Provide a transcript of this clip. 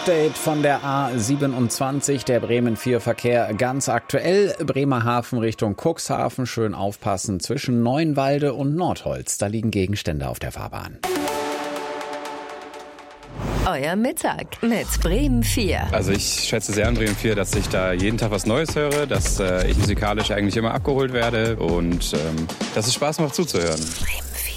Update von der A27, der Bremen-4-Verkehr ganz aktuell. Bremerhaven Richtung Cuxhaven, schön aufpassen zwischen Neuenwalde und Nordholz. Da liegen Gegenstände auf der Fahrbahn. Euer Mittag mit Bremen 4. Also ich schätze sehr an Bremen 4, dass ich da jeden Tag was Neues höre, dass ich musikalisch eigentlich immer abgeholt werde und dass es Spaß macht zuzuhören. Bremen 4.